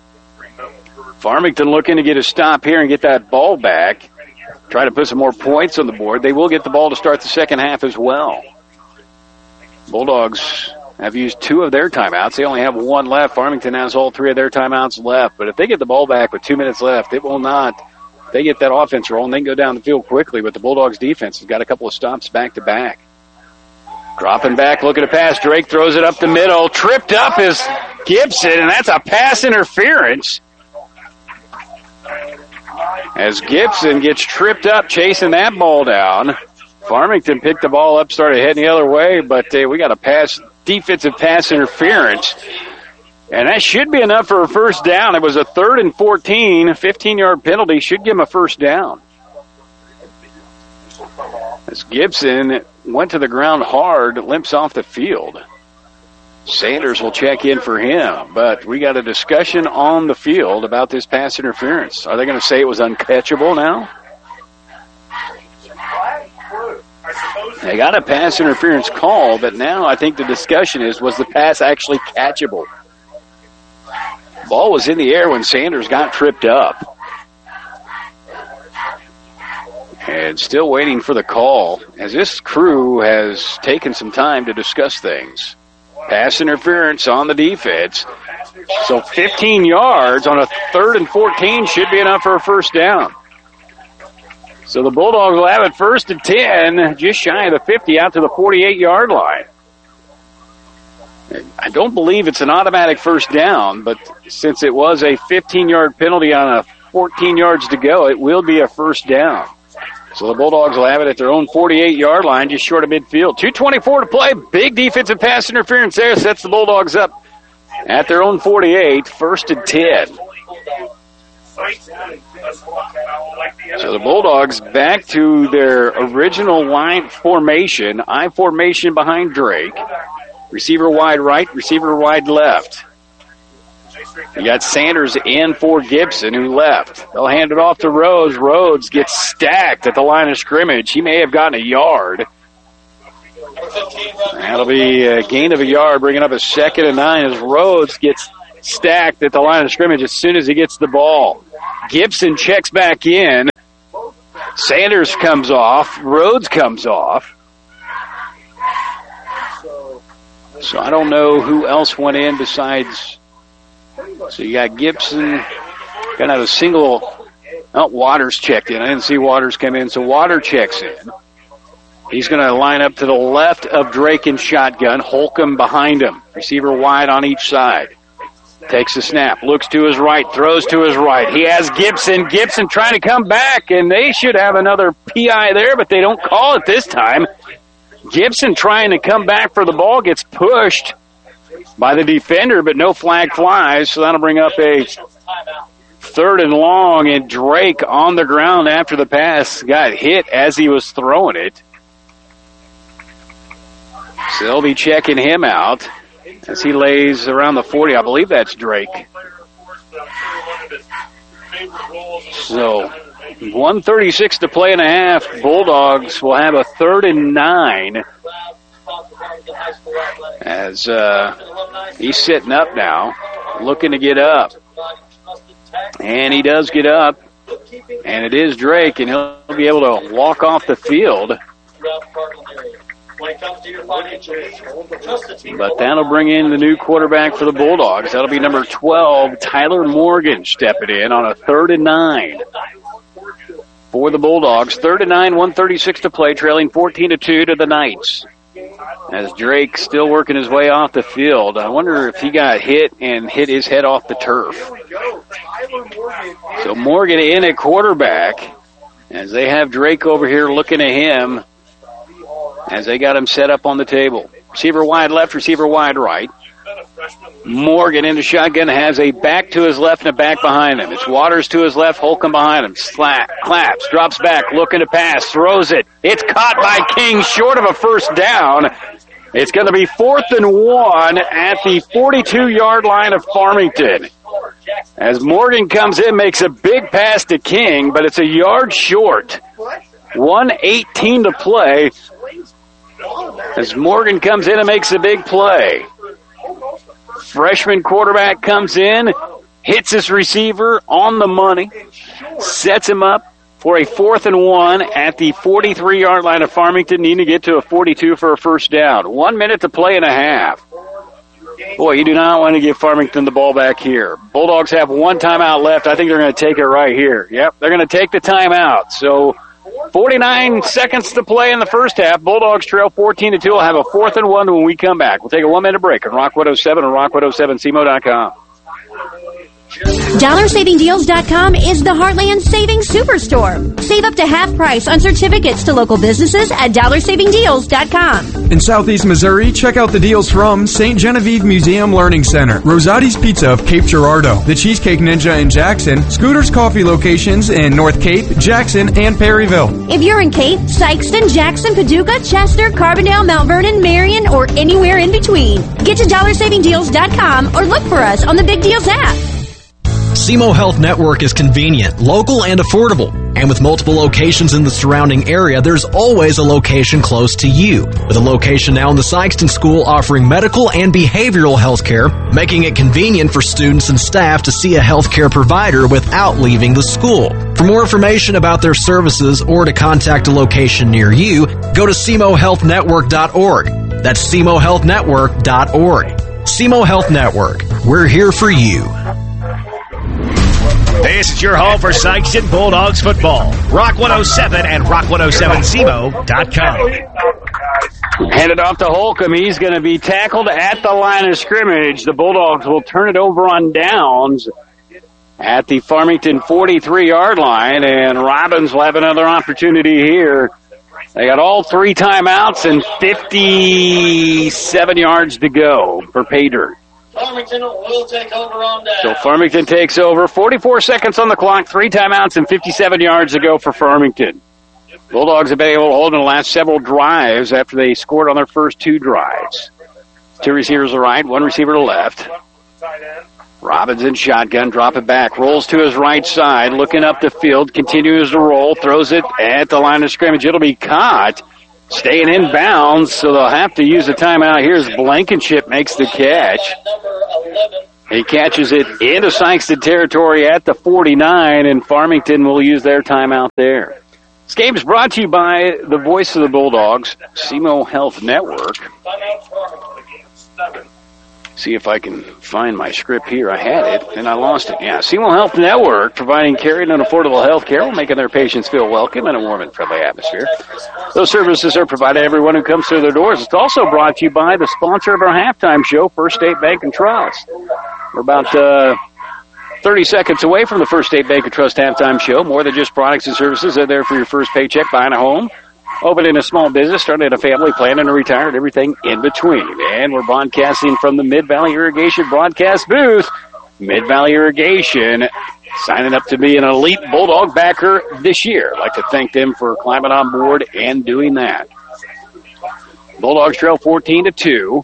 Farmington looking to get a stop here and get that ball back. Try to put some more points on the board. They will get the ball to start the second half as well. Bulldogs have used two of their timeouts. They only have one left. Farmington has all three of their timeouts left. But if they get the ball back with two minutes left, it will not. They get that offense rolling. They can go down the field quickly, but the Bulldogs defense has got a couple of stops back to back. Dropping back, looking to pass. Drake throws it up the middle. Tripped up is Gibson, and that's a pass interference. As Gibson gets tripped up chasing that ball down. Farmington picked the ball up, started heading the other way, but uh, we got a pass, defensive pass interference. And that should be enough for a first down. It was a third and fourteen, fifteen-yard penalty. Should give him a first down. As Gibson went to the ground hard, limps off the field. Sanders will check in for him, but we got a discussion on the field about this pass interference. Are they going to say it was uncatchable now? They got a pass interference call, but now I think the discussion is, was the pass actually catchable? Ball was in the air when Sanders got tripped up. And still waiting for the call, as this crew has taken some time to discuss things. Pass interference on the defense. So fifteen yards on a third and fourteen should be enough for a first down. So the Bulldogs will have it first and ten, just shy of the fifty, out to the forty-eight-yard line. I don't believe it's an automatic first down, but since it was a fifteen-yard penalty on a fourteen yards to go, it will be a first down. So the Bulldogs will have it at their own forty-eight-yard line, just short of midfield. two twenty-four to play. Big defensive pass interference there. Sets the Bulldogs up at their own forty-eight. First and ten. So the Bulldogs back to their original line formation. I formation behind Drake. Receiver wide right, receiver wide left. You got Sanders in for Gibson, who left. They'll hand it off to Rhodes. Rhodes gets stacked at the line of scrimmage. He may have gotten a yard. That'll be a gain of a yard, bringing up a second and nine as Rhodes gets stacked at the line of scrimmage as soon as he gets the ball. Gibson checks back in. Sanders comes off. Rhodes comes off. So I don't know who else went in besides. So you got Gibson. Kind of a single. Oh, Waters checked in. I didn't see Waters come in, so Water checks in. He's going to line up to the left of Drake in shotgun. Holcomb behind him. Receiver wide on each side. Takes the snap. Looks to his right. Throws to his right. He has Gibson. Gibson trying to come back, and they should have another P I there, but they don't call it this time. Gibson trying to come back for the ball. Gets pushed by the defender, but no flag flies, so that'll bring up a third and long, and Drake on the ground after the pass got hit as he was throwing it. So they'll be checking him out as he lays around the forty. I believe that's Drake. So one thirty-six to play and a half. Bulldogs will have a third and nine as uh, he's sitting up now, looking to get up. And he does get up, and it is Drake, and he'll be able to walk off the field. But that'll bring in the new quarterback for the Bulldogs. That'll be number twelve, Tyler Morgan, stepping in on a third and nine for the Bulldogs. Third and nine, one thirty-six to play, trailing fourteen to two to the Knights. As Drake still working his way off the field. I wonder if he got hit and hit his head off the turf. So Morgan in at quarterback as they have Drake over here looking at him as they got him set up on the table. Receiver wide left, receiver wide right. Morgan into shotgun, has a back to his left and a back behind him. It's Waters to his left, Holcomb behind him. Slap, claps, drops back, looking to pass, throws it. It's caught by King, short of a first down. It's going to be fourth and one at the forty-two-yard line of Farmington. As Morgan comes in, makes a big pass to King, but it's a yard short. one eighteen to play. As Morgan comes in and makes a big play. Freshman quarterback comes in, hits his receiver on the money, sets him up for a fourth and one at the forty-three-yard line of Farmington, needing to get to a forty-two for a first down. One minute to play and a half. Boy, you do not want to give Farmington the ball back here. Bulldogs have one timeout left. I think they're going to take it right here. Yep, they're going to take the timeout. So forty-nine seconds to play in the first half. Bulldogs trail fourteen to two. We'll have a fourth and one when we come back. We'll take a one-minute break on Rock one oh seven and Rock one oh seven C M O dot com. Dollar Saving Deals dot com is the Heartland Savings Superstore. Save up to half price on certificates to local businesses at Dollar Saving Deals dot com. In Southeast Missouri, check out the deals from Saint Genevieve Museum Learning Center, Rosati's Pizza of Cape Girardeau, the Cheesecake Ninja in Jackson, Scooter's Coffee locations in North Cape, Jackson, and Perryville. If you're in Cape, Sykeston, Jackson, Paducah, Chester, Carbondale, Mount Vernon, Marion, or anywhere in between, get to Dollar Saving Deals dot com or look for us on the Big Deals app. S E M O Health Network is convenient, local, and affordable. And with multiple locations in the surrounding area, there's always a location close to you. With a location now in the Sykeston School offering medical and behavioral health care, making it convenient for students and staff to see a healthcare provider without leaving the school. For more information about their services or to contact a location near you, go to S E M O health network dot org. That's S E M O health network dot org. S E M O Health Network. We're here for you. This is your home for Sykeston Bulldogs football. Rock one oh seven and Rock one oh seven C M O dot com. Handed off to Holcomb. He's going to be tackled at the line of scrimmage. The Bulldogs will turn it over on downs at the Farmington forty-three-yard line, and Robbins will have another opportunity here. They got all three timeouts and fifty-seven yards to go for pay dirt. Farmington will take over on down. So Farmington takes over. forty-four seconds on the clock, three timeouts, and fifty-seven yards to go for Farmington. Bulldogs have been able to hold in the last several drives after they scored on their first two drives. Two receivers to right, one receiver to left. Robbins in shotgun, drop it back, rolls to his right side, looking up the field, continues to roll, throws it at the line of scrimmage. It'll be caught, staying in bounds, so they'll have to use a timeout. Here's Blankenship makes the catch. He catches it into Sikeston territory at the forty-nine, and Farmington will use their timeout there. This game is brought to you by the voice of the Bulldogs, S E M O Health Network. See if I can find my script here. I had it, and I lost it. Yeah, S E M O Health Network, providing caring and affordable health care while making their patients feel welcome in a warm and friendly atmosphere. Those services are provided to everyone who comes through their doors. It's also brought to you by the sponsor of our halftime show, First State Bank and Trust. We're about uh, thirty seconds away from the First State Bank and Trust halftime show. More than just products and services. They're there for your first paycheck, buying a home, opening a small business, starting a family, planning to retire, and everything in between. And we're broadcasting from the Mid-Valley Irrigation broadcast booth. Mid-Valley Irrigation signing up to be an elite Bulldog backer this year. I'd like to thank them for climbing on board and doing that. Bulldogs trail fourteen to two.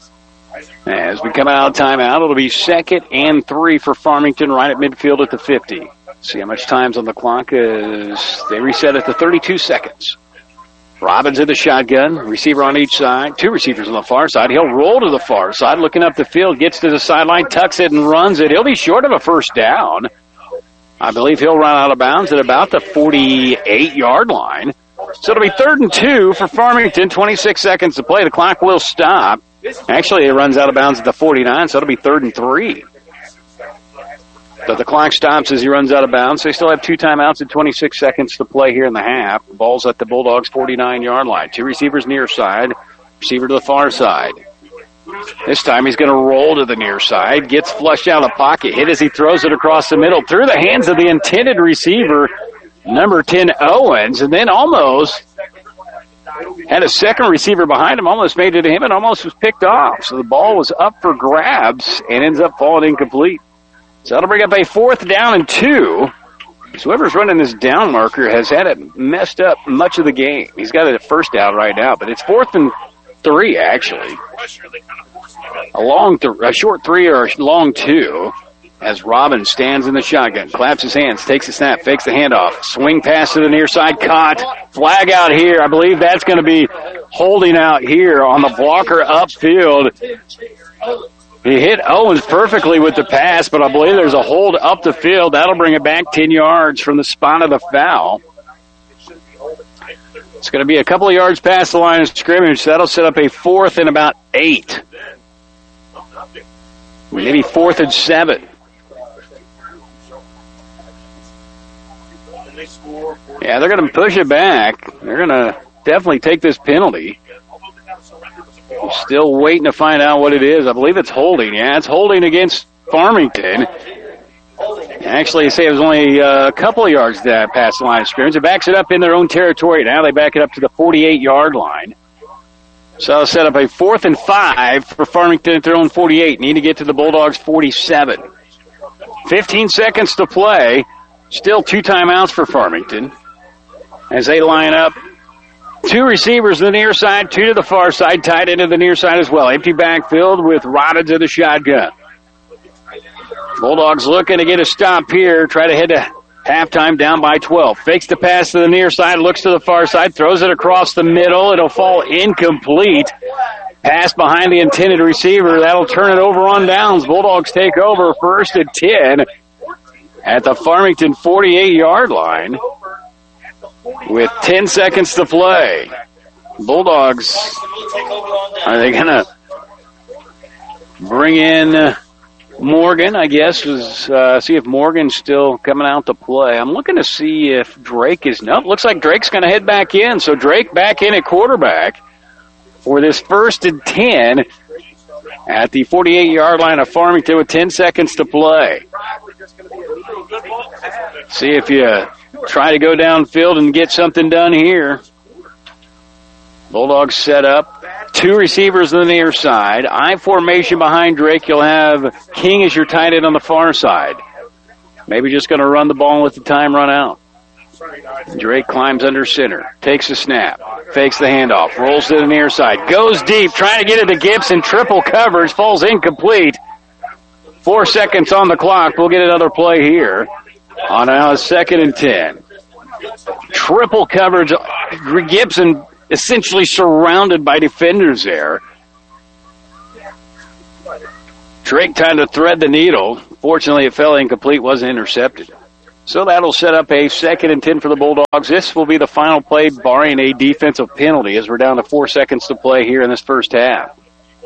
As we come out of timeout, it'll be second and three for Farmington right at midfield at the fifty. See how much time's on the clock as they reset at the thirty-two seconds. Robbins in the shotgun, receiver on each side, two receivers on the far side. He'll roll to the far side, looking up the field, gets to the sideline, tucks it and runs it. He'll be short of a first down. I believe he'll run out of bounds at about the forty-eight-yard line. So it'll be third and two for Farmington, twenty-six seconds to play. The clock will stop. Actually, it runs out of bounds at the forty-nine, so it'll be third and three. But the clock stops as he runs out of bounds. They still have two timeouts and twenty-six seconds to play here in the half. The ball's at the Bulldogs' forty-nine-yard line. Two receivers near side, receiver to the far side. This time he's going to roll to the near side, gets flushed out of the pocket, hit as he throws it across the middle, through the hands of the intended receiver, number ten, Owens, and then almost had a second receiver behind him, almost made it to him, and almost was picked off. So the ball was up for grabs and ends up falling incomplete. So that'll bring up a fourth down and two. So whoever's running this down marker has had it messed up much of the game. He's got it at first down right now, but it's fourth and three, actually. A long, th- a short three or a long two. As Robbins stands in the shotgun, claps his hands, takes the snap, fakes the handoff, swing pass to the near side, caught, flag out here. I believe that's going to be holding out here on the blocker upfield. He hit Owens perfectly with the pass, but I believe there's a hold up the field. That'll bring it back ten yards from the spot of the foul. It's going to be a couple of yards past the line of scrimmage. That'll set up a fourth and about eight. Maybe fourth and seven. Yeah, they're going to push it back. They're going to definitely take this penalty. Still waiting to find out what it is. I believe it's holding. Yeah, it's holding against Farmington. Actually, they say it was only a couple of yards that past the line of scrimmage. It backs it up in their own territory. Now they back it up to the forty-eight-yard line. So they'll set up a fourth and five for Farmington at their own forty-eight. Need to get to the Bulldogs' forty-seven. fifteen seconds to play. Still two timeouts for Farmington as they line up. Two receivers to the near side, two to the far side, tied into the near side as well. Empty backfield with Robbins in the shotgun. Bulldogs looking to get a stop here, try to head to halftime down by twelve. Fakes the pass to the near side, looks to the far side, throws it across the middle. It'll fall incomplete. Pass behind the intended receiver. That'll turn it over on downs. Bulldogs take over first and ten at the Farmington forty-eight-yard line with ten seconds to play. Bulldogs, are they going to bring in Morgan, I guess, was uh, see if Morgan's still coming out to play. I'm looking to see if Drake is, nope, looks like Drake's going to head back in. So Drake back in at quarterback for this first and ten at the forty-eight-yard line of Farmington with ten seconds to play. See if you try to go downfield and get something done here. Bulldogs set up. Two receivers on the near side. I formation behind Drake. You'll have King as your tight end on the far side. Maybe just going to run the ball with the time run out. Drake climbs under center. Takes the snap. Fakes the handoff. Rolls to the near side. Goes deep. Trying to get it to Gibson. Triple coverage. Falls incomplete. Four seconds on the clock. We'll get another play here on a second and ten. Triple coverage. Gibson essentially surrounded by defenders there. Drake trying to thread the needle. Fortunately, it fell incomplete, wasn't intercepted. So that'll set up a second and ten for the Bulldogs. This will be the final play, barring a defensive penalty, as we're down to four seconds to play here in this first half.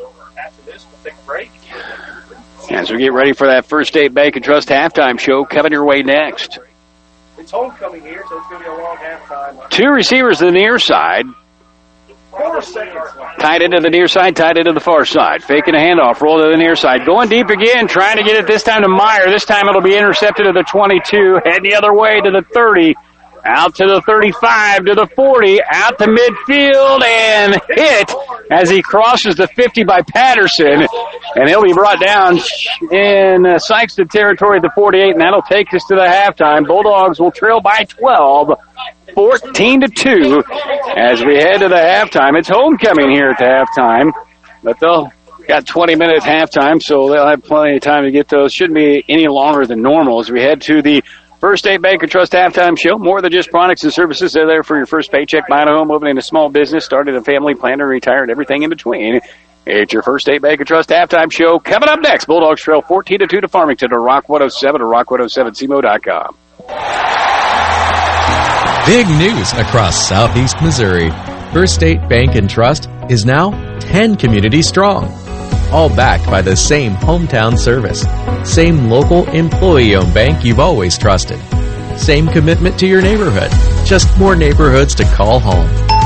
As we get ready for that First State Bank and Trust halftime show coming your way next. It's homecoming here, so it's going to be a long halftime. Two receivers to the near side. Four seconds left. Tied into the near side, tied into the far side. Faking a handoff, roll to the near side. Going deep again, trying to get it this time to Meyer. This time it'll be intercepted to the twenty-two. Head the other way to the thirty. Out to the thirty-five, to the forty, out to midfield, and hit as he crosses the fifty by Patterson. And he'll be brought down in uh, Sikeston territory at the forty-eight, and that'll take us to the halftime. Bulldogs will trail by twelve, fourteen to two, as we head to the halftime. It's homecoming here at the halftime, but they'll got twenty minutes halftime, so they'll have plenty of time to get those. Shouldn't be any longer than normal as we head to the First State Bank and Trust halftime show. More than just products and services. They're there for your first paycheck, buying a home, moving into small business, started a family, planning, retired, everything in between. It's your First State Bank and Trust halftime show. Coming up next, Bulldogs trail fourteen to two to Farmington to Rock one oh seven or rock one oh seven C M O dot com. Big news across southeast Missouri. First State Bank and Trust is now ten communities strong. All backed by the same hometown service. Same local employee-owned bank you've always trusted. Same commitment to your neighborhood. Just more neighborhoods to call home.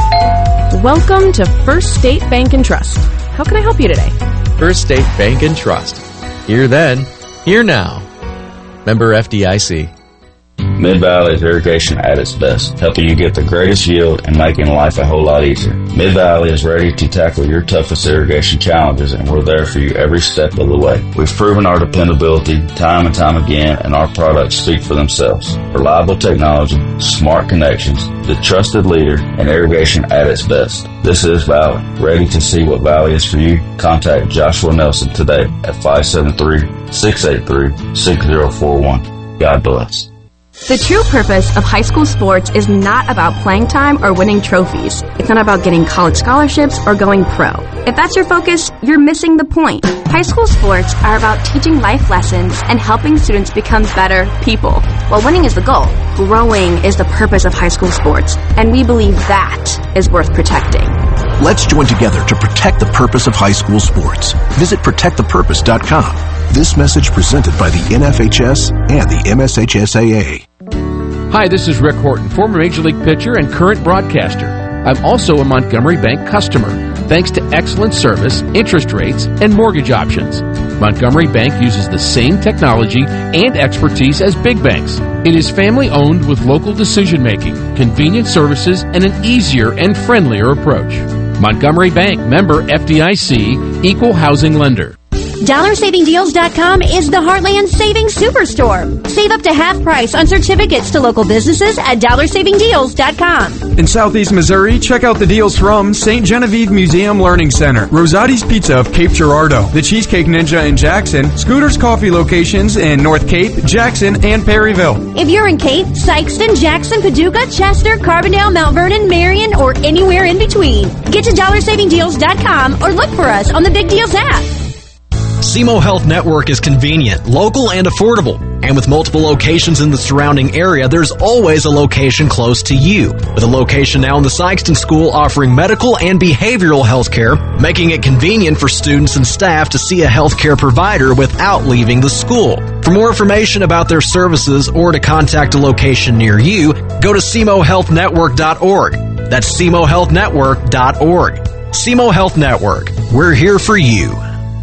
Welcome to First State Bank and Trust. How can I help you today? First State Bank and Trust. Here then, here now. Member F D I C. Mid-Valley is irrigation at its best, helping you get the greatest yield and making life a whole lot easier. Mid-Valley is ready to tackle your toughest irrigation challenges, and we're there for you every step of the way. We've proven our dependability time and time again, and our products speak for themselves. Reliable technology, smart connections, the trusted leader, and irrigation at its best. This is Valley. Ready to see what Valley is for you? Contact Joshua Nelson today at five seven three, six eight three, six zero four one. God bless. The true purpose of high school sports is not about playing time or winning trophies. It's not about getting college scholarships or going pro. If that's your focus, you're missing the point. High school sports are about teaching life lessons and helping students become better people. While winning is the goal, growing is the purpose of high school sports, and we believe that is worth protecting. Let's join together to protect the purpose of high school sports. Visit protect the purpose dot com. This message presented by the N F H S and the M S H S A A. Hi, this is Rick Horton, former Major League pitcher and current broadcaster. I'm also a Montgomery Bank customer, thanks to excellent service, interest rates, and mortgage options. Montgomery Bank uses the same technology and expertise as big banks. It is family-owned with local decision-making, convenient services, and an easier and friendlier approach. Montgomery Bank, member F D I C, equal housing lender. dollar saving deals dot com is the Heartland Savings Superstore. Save up to half price on certificates to local businesses at dollar saving deals dot com. In Southeast Missouri, check out the deals from Saint Genevieve Museum Learning Center, Rosati's Pizza of Cape Girardeau, the Cheesecake Ninja in Jackson, Scooter's Coffee locations in North Cape, Jackson, and Perryville. If you're in Cape, Sikeston, Jackson, Paducah, Chester, Carbondale, Mount Vernon, Marion, or anywhere in between, get to dollar saving deals dot com or look for us on the Big Deals app. S E M O Health Network is convenient, local, and affordable. And with multiple locations in the surrounding area, there's always a location close to you. With a location now in the Sikeston School offering medical and behavioral health care, making it convenient for students and staff to see a healthcare provider without leaving the school. For more information about their services or to contact a location near you, go to S E M O health network dot org. That's S E M O health network dot org. S E M O Health Network. We're here for you.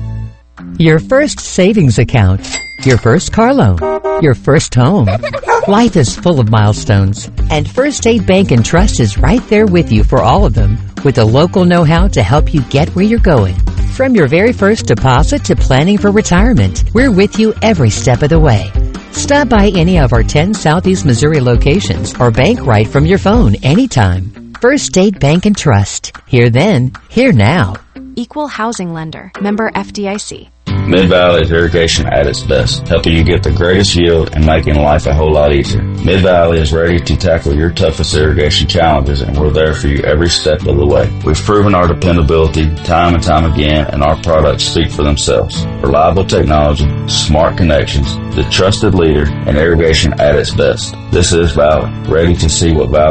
Your first savings account, your first car loan, your first home. Life is full of milestones, and First State Bank and Trust is right there with you for all of them, with the local know-how to help you get where you're going. From your very first deposit to planning for retirement, we're with you every step of the way. Stop by any of our ten Southeast Missouri locations or bank right from your phone anytime. First State Bank and Trust. Here then, here now. Equal housing lender. Member F D I C. Mid-Valley is irrigation at its best, helping you get the greatest yield and making life a whole lot easier. Mid-Valley is ready to tackle your toughest irrigation challenges, and we're there for you every step of the way. We've proven our dependability time and time again, and our products speak for themselves. Reliable technology, smart connections, the trusted leader, and irrigation at its best. This is Valley, ready to see what Valley